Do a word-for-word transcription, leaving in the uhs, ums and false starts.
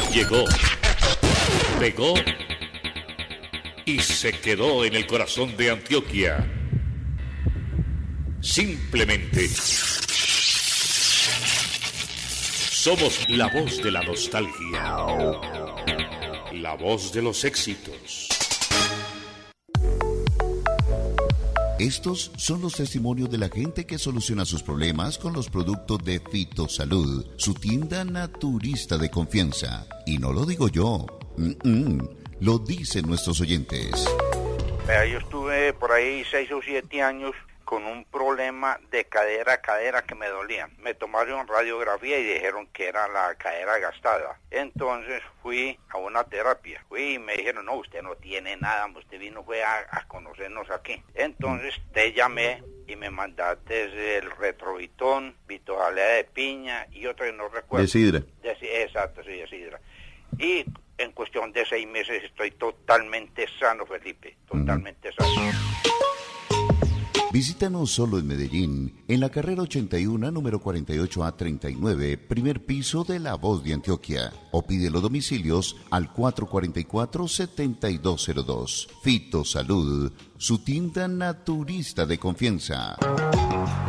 Llegó, pegó y se quedó en el corazón de Antioquia. Simplemente somos la voz de la nostalgia, la voz de los éxitos. Estos son los testimonios de la gente que soluciona sus problemas con los productos de Fitosalud, su tienda naturista de confianza. Y no lo digo yo, Mm-mm. lo dicen nuestros oyentes. Vea, yo estuve por ahí seis o siete años con un problema de cadera a cadera que me dolía. Me tomaron radiografía y dijeron que era la cadera gastada. Entonces fui a una terapia. Fui y me dijeron, no, usted no tiene nada, usted vino fue a, a conocernos aquí. Entonces te llamé y me mandaste el retrovitón, vitojalea de piña y otra que no recuerdo. De sidra. De, exacto, sí, de sidra. Y en cuestión de seis meses estoy totalmente sano, Felipe, totalmente uh-huh. sano. Visítanos solo en Medellín, en la carrera ochenta y uno, número cuarenta y ocho A treinta y nueve, primer piso de La Voz de Antioquia. O pide los domicilios al cuatro cuatro cuatro, siete dos cero dos. Fitosalud, su tienda naturista de confianza.